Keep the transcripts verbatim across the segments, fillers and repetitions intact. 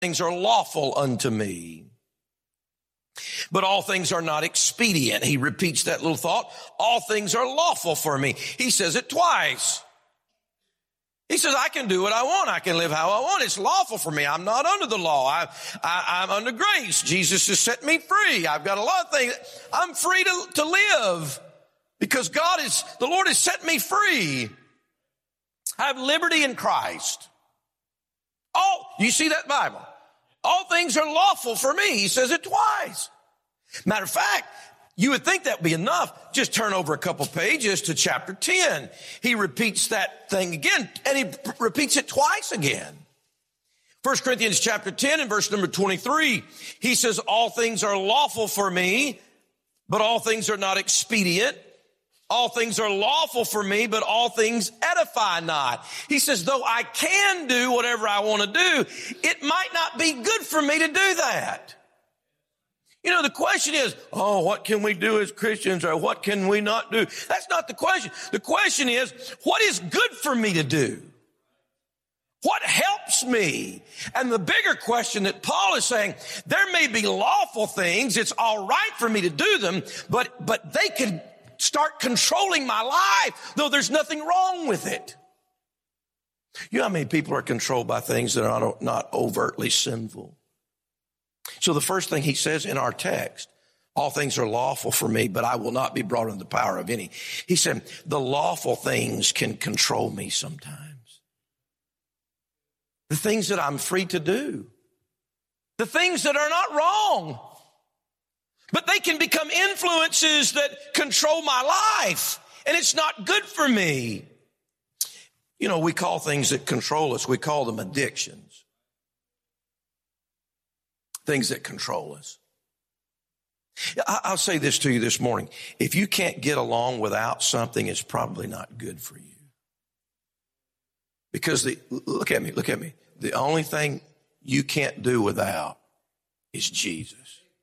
things are lawful unto me, but all things are not expedient. He repeats that little thought. All things are lawful for me. He says it twice. He says, I can do what I want. I can live how I want. It's lawful for me. I'm not under the law. I, I, I'm under grace. Jesus has set me free. I've got a lot of things. I'm free to, to live because God is, the Lord has set me free. I have liberty in Christ. Oh, you see that Bible? All things are lawful for me. He says it twice. Matter of fact, you would think that would be enough. Just turn over a couple pages to chapter ten. He repeats that thing again, and he repeats it twice again. First Corinthians chapter ten and verse number twenty-three, he says, all things are lawful for me, but all things are not expedient. All things are lawful for me, but all things edify not. He says, though I can do whatever I want to do, it might not be good for me to do that. You know, the question is, oh, what can we do as Christians, or what can we not do? That's not the question. The question is, what is good for me to do? What helps me? And the bigger question that Paul is saying, there may be lawful things. It's all right for me to do them, but, but they could start controlling my life, though there's nothing wrong with it. You know how many people are controlled by things that are not overtly sinful? So the first thing he says in our text, all things are lawful for me, but I will not be brought under the power of any. He said, the lawful things can control me sometimes. The things that I'm free to do. The things that are not wrong. But they can become influences that control my life, and it's not good for me. You know, we call things that control us, we call them addictions. Things that control us. I'll say this to you this morning. If you can't get along without something, it's probably not good for you. Because the, look at me, look at me. The only thing you can't do without is Jesus.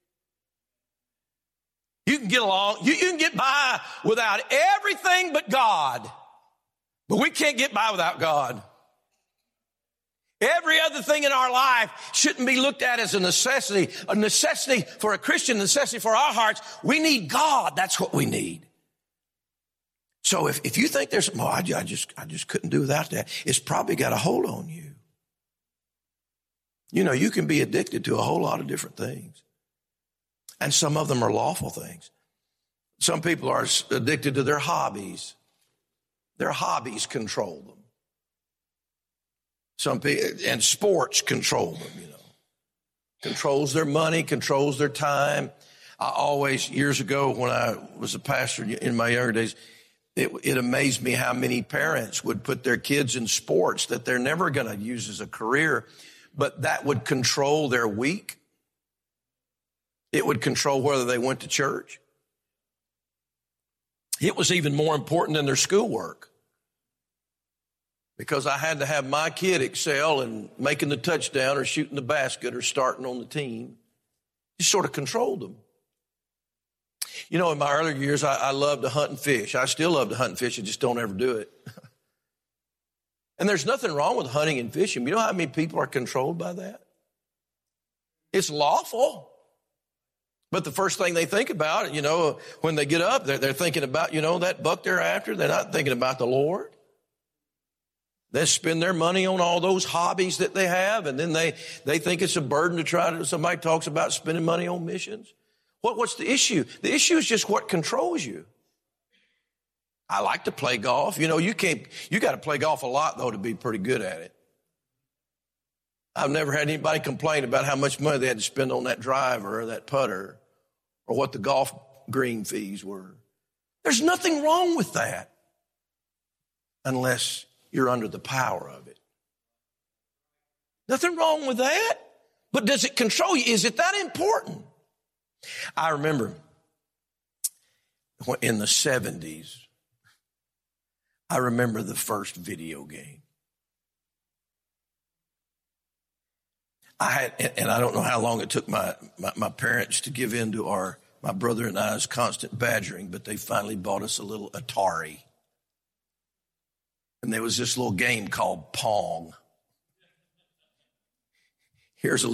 You can get along, you, you can get by without everything but God. But we can't get by without God. Every other thing in our life shouldn't be looked at as a necessity, a necessity for a Christian, a necessity for our hearts. We need God. That's what we need. So if, if you think there's, well, I, I just, I just couldn't do without that, it's probably got a hold on you. You know, you can be addicted to a whole lot of different things. And some of them are lawful things. Some people are addicted to their hobbies. Their hobbies control them. Some people, and sports control them, you know. Controls their money, controls their time. I always, years ago when I was a pastor in my younger days, it, it amazed me how many parents would put their kids in sports that they're never going to use as a career, but that would control their week. It would control whether they went to church. It was even more important than their schoolwork. Because I had to have my kid excel in making the touchdown or shooting the basket or starting on the team. You sort of controlled them. You know, in my earlier years, I, I loved to hunt and fish. I still love to hunt and fish. I just don't ever do it. And there's nothing wrong with hunting and fishing. You know how many people are controlled by that? It's lawful. But the first thing they think about, you know, when they get up, they're, they're thinking about, you know, that buck they're after. They're not thinking about the Lord. They spend their money on all those hobbies that they have, and then they, they think it's a burden to try to, somebody talks about spending money on missions. What, what's the issue? The issue is just what controls you. I like to play golf. You know, you can't, you got to play golf a lot, though, to be pretty good at it. I've never had anybody complain about how much money they had to spend on that driver or that putter or what the golf green fees were. There's nothing wrong with that unless you're under the power of it. Nothing wrong with that. But does it control you? Is it that important? I remember in the seventies, I remember the first video game. I had, and I don't know how long it took my, my, my parents to give in to our, my brother and I's constant badgering, but they finally bought us a little Atari. And there was this little game called Pong. Here's a little